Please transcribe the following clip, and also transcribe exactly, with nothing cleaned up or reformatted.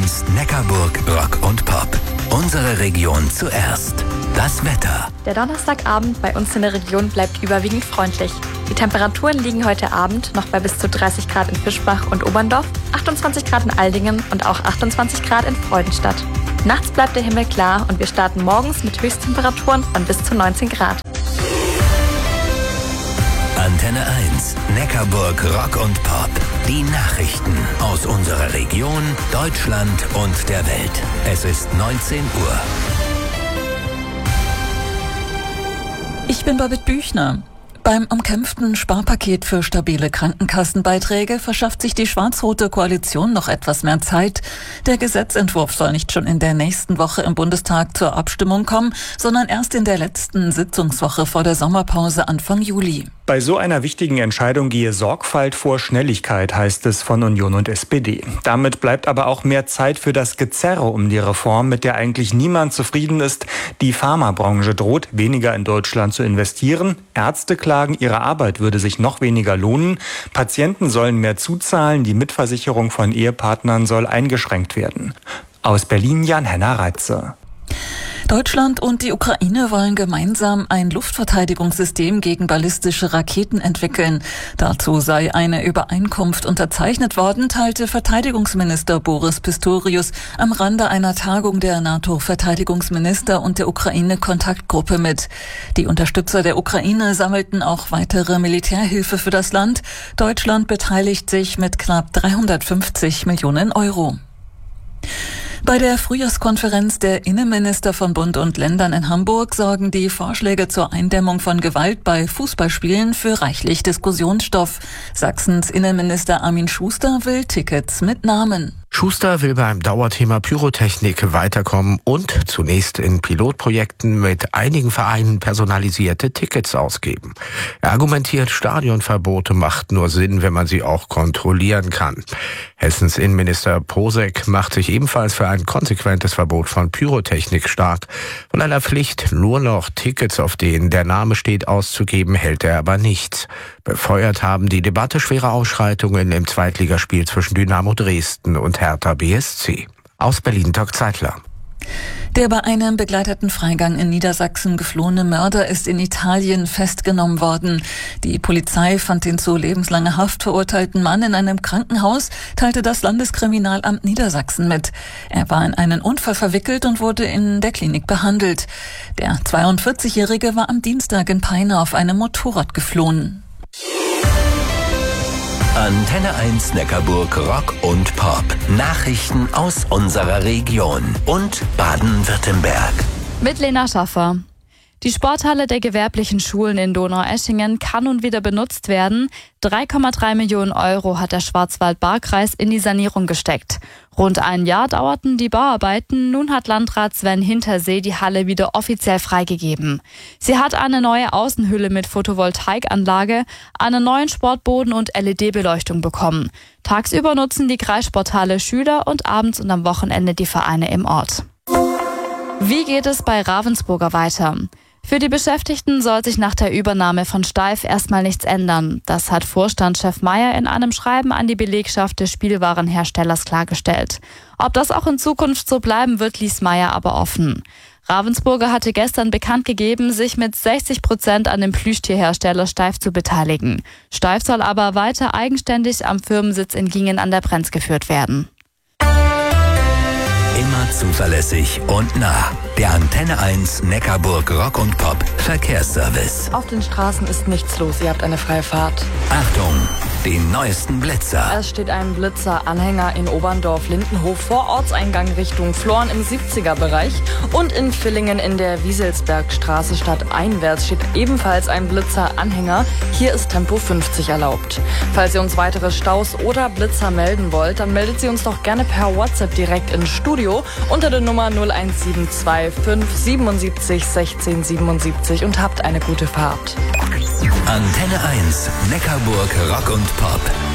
eins Neckarburg Rock und Pop. Unsere Region zuerst. Das Wetter. Der Donnerstagabend bei uns in der Region bleibt überwiegend freundlich. Die Temperaturen liegen heute Abend noch bei bis zu dreißig Grad in Fischbach und Oberndorf, achtundzwanzig Grad in Aldingen und auch achtundzwanzig Grad in Freudenstadt. Nachts bleibt der Himmel klar und wir starten morgens mit Höchsttemperaturen von bis zu neunzehn Grad. Antenne eins Neckarburg Rock und Pop. Die Nachrichten aus unserer Region, Deutschland und der Welt. Es ist neunzehn Uhr. Ich bin Babette Büchner. Beim umkämpften Sparpaket für stabile Krankenkassenbeiträge verschafft sich die schwarz-rote Koalition noch etwas mehr Zeit. Der Gesetzentwurf soll nicht schon in der nächsten Woche im Bundestag zur Abstimmung kommen, sondern erst in der letzten Sitzungswoche vor der Sommerpause Anfang Juli. Bei so einer wichtigen Entscheidung gehe Sorgfalt vor Schnelligkeit, heißt es von Union und S P D. Damit bleibt aber auch mehr Zeit für das Gezerre um die Reform, mit der eigentlich niemand zufrieden ist. Die Pharmabranche droht, weniger in Deutschland zu investieren. Ärzte klagen, ihre Arbeit würde sich noch weniger lohnen. Patienten sollen mehr zuzahlen. Die Mitversicherung von Ehepartnern soll eingeschränkt werden. Aus Berlin Jan-Henner Reitze. Deutschland und die Ukraine wollen gemeinsam ein Luftverteidigungssystem gegen ballistische Raketen entwickeln. Dazu sei eine Übereinkunft unterzeichnet worden, teilte Verteidigungsminister Boris Pistorius am Rande einer Tagung der NATO-Verteidigungsminister und der Ukraine-Kontaktgruppe mit. Die Unterstützer der Ukraine sammelten auch weitere Militärhilfe für das Land. Deutschland beteiligt sich mit knapp dreihundertfünfzig Millionen Euro. Bei der Frühjahrskonferenz der Innenminister von Bund und Ländern in Hamburg sorgen die Vorschläge zur Eindämmung von Gewalt bei Fußballspielen für reichlich Diskussionsstoff. Sachsens Innenminister Armin Schuster will Tickets mit Namen. Schuster will beim Dauerthema Pyrotechnik weiterkommen und zunächst in Pilotprojekten mit einigen Vereinen personalisierte Tickets ausgeben. Er argumentiert, Stadionverbote macht nur Sinn, wenn man sie auch kontrollieren kann. Hessens Innenminister Posek macht sich ebenfalls für ein konsequentes Verbot von Pyrotechnik stark. Von einer Pflicht, nur noch Tickets, auf denen der Name steht, auszugeben, hält er aber nichts. Befeuert haben die Debatte schwere Ausschreitungen im Zweitligaspiel zwischen Dynamo Dresden und Hertha B S C. Aus Berlin Dirk Zeitler. Der bei einem begleiteten Freigang in Niedersachsen geflohene Mörder ist in Italien festgenommen worden. Die Polizei fand den zu lebenslanger Haft verurteilten Mann in einem Krankenhaus, teilte das Landeskriminalamt Niedersachsen mit. Er war in einen Unfall verwickelt und wurde in der Klinik behandelt. Der zweiundvierzigjährige war am Dienstag in Peine auf einem Motorrad geflohen. Antenne eins Neckarburg Rock und Pop. Nachrichten aus unserer Region und Baden-Württemberg. Mit Lena Schaffer. Die Sporthalle der gewerblichen Schulen in Donaueschingen kann nun wieder benutzt werden. drei Komma drei Millionen Euro hat der Schwarzwald-Baar-Kreis in die Sanierung gesteckt. Rund ein Jahr dauerten die Bauarbeiten. Nun hat Landrat Sven Hintersee die Halle wieder offiziell freigegeben. Sie hat eine neue Außenhülle mit Photovoltaikanlage, einen neuen Sportboden und L E D-Beleuchtung bekommen. Tagsüber nutzen die Kreissporthalle Schüler und abends und am Wochenende die Vereine im Ort. Wie geht es bei Ravensburger weiter? Für die Beschäftigten soll sich nach der Übernahme von Steif erstmal nichts ändern. Das hat Vorstandschef Meyer in einem Schreiben an die Belegschaft des Spielwarenherstellers klargestellt. Ob das auch in Zukunft so bleiben wird, ließ Meyer aber offen. Ravensburger hatte gestern bekannt gegeben, sich mit sechzig Prozent an dem Plüschtierhersteller Steif zu beteiligen. Steif soll aber weiter eigenständig am Firmensitz in Gingen an der Brenz geführt werden. Immer zuverlässig und nah. Der Antenne eins Neckarburg Rock und Pop Verkehrsservice. Auf den Straßen ist nichts los, ihr habt eine freie Fahrt. Achtung, den neuesten Blitzer. Es steht ein Blitzer-Anhänger in Oberndorf-Lindenhof vor Ortseingang Richtung Florn im siebziger-Bereich. Und in Villingen in der Wieselsbergstraße stadteinwärts steht ebenfalls ein Blitzer-Anhänger. Hier ist Tempo fünfzig erlaubt. Falls ihr uns weitere Staus oder Blitzer melden wollt, dann meldet sie uns doch gerne per WhatsApp direkt ins Studio unter der Nummer null eins sieben zwei fünf siebenundsiebzig sechzehn siebenundsiebzig und habt eine gute Fahrt. Antenne eins Neckarburg Rock und Pop.